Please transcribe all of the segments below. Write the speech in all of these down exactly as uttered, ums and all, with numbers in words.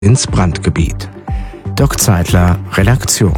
ins Brandgebiet. Doc Zeitler, Redaktion.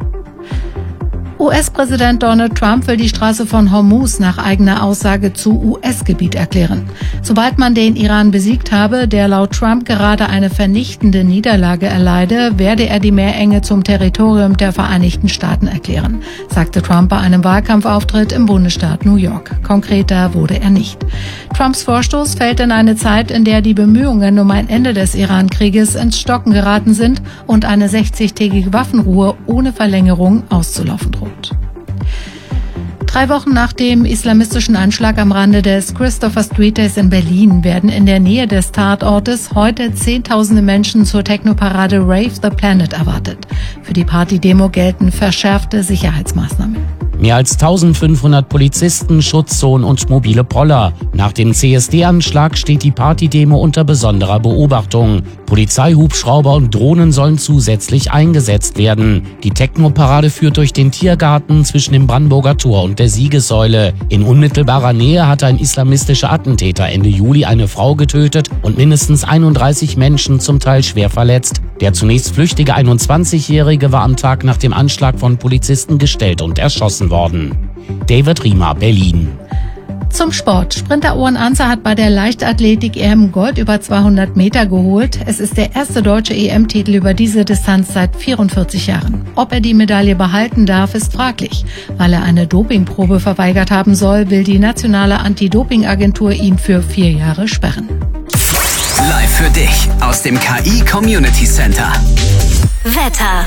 U S-Präsident Donald Trump will die Straße von Hormuz nach eigener Aussage zu U S-Gebiet erklären. Sobald man den Iran besiegt habe, der laut Trump gerade eine vernichtende Niederlage erleide, werde er die Meerenge zum Territorium der Vereinigten Staaten erklären, sagte Trump bei einem Wahlkampfauftritt im Bundesstaat New York. Konkreter wurde er nicht. Trumps Vorstoß fällt in eine Zeit, in der die Bemühungen um ein Ende des Iran-Krieges ins Stocken geraten sind und eine sechzigtägige Waffenruhe ohne Verlängerung auszulaufen droht. Drei Wochen nach dem islamistischen Anschlag am Rande des Christopher Street Days in Berlin werden in der Nähe des Tatortes heute Zehntausende Menschen zur Technoparade Rave the Planet erwartet. Für die Partydemo gelten verschärfte Sicherheitsmaßnahmen. Mehr als eintausendfünfhundert Polizisten, Schutzzonen und mobile Poller. Nach dem C S D-Anschlag steht die Partydemo unter besonderer Beobachtung. Polizeihubschrauber und Drohnen sollen zusätzlich eingesetzt werden. Die Technoparade führt durch den Tiergarten zwischen dem Brandenburger Tor und der Siegessäule. In unmittelbarer Nähe hatte ein islamistischer Attentäter Ende Juli eine Frau getötet und mindestens einunddreißig Menschen zum Teil schwer verletzt. Der zunächst flüchtige einundzwanzigjährige war am Tag nach dem Anschlag von Polizisten gestellt und erschossen worden. David Riemer, Berlin. Zum Sport. Sprinter Owen Anzer hat bei der Leichtathletik-E M Gold über zweihundert Meter geholt. Es ist der erste deutsche E M-Titel über diese Distanz seit vierundvierzig Jahren. Ob er die Medaille behalten darf, ist fraglich. Weil er eine Dopingprobe verweigert haben soll, will die nationale Anti-Doping-Agentur ihn für vier Jahre sperren. Live für dich aus dem K I Community Center. Wetter.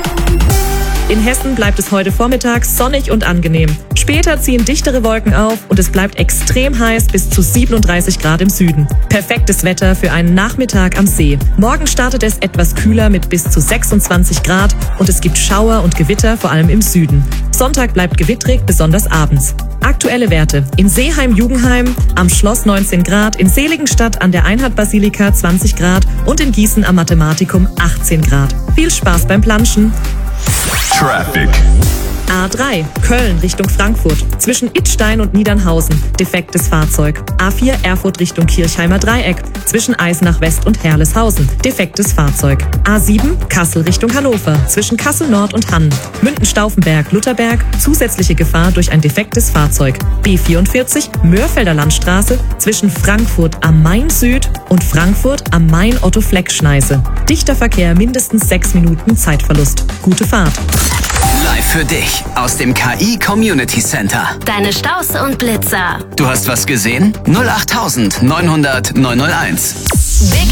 In Hessen bleibt es heute vormittags sonnig und angenehm. Später ziehen dichtere Wolken auf und es bleibt extrem heiß bis zu siebenunddreißig Grad im Süden. Perfektes Wetter für einen Nachmittag am See. Morgen startet es etwas kühler mit bis zu sechsundzwanzig Grad und es gibt Schauer und Gewitter, vor allem im Süden. Sonntag bleibt gewittrig, besonders abends. Aktuelle Werte: in Seeheim-Jugenheim am Schloss neunzehn Grad, in Seligenstadt an der Einhardbasilika zwanzig Grad und in Gießen am Mathematikum achtzehn Grad. Viel Spaß beim Planschen. Traffic. A drei, Köln Richtung Frankfurt, zwischen Idstein und Niedernhausen, defektes Fahrzeug. A vier, Erfurt Richtung Kirchheimer Dreieck, zwischen Eisenach West und Herleshausen, defektes Fahrzeug. A sieben, Kassel Richtung Hannover, zwischen Kassel Nord und Hamm. München-Stauffenberg, Lutherberg, zusätzliche Gefahr durch ein defektes Fahrzeug. B vierundvierzig, Mörfelder Landstraße, zwischen Frankfurt am Main Süd und Frankfurt am Main Otto-Fleck-Schneise. Dichter Verkehr, mindestens sechs Minuten Zeitverlust. Gute Fahrt. Live für dich aus dem K I Community Center. Deine Staus und Blitzer. Du hast was gesehen? null acht neunhundert neunhunderteins. Big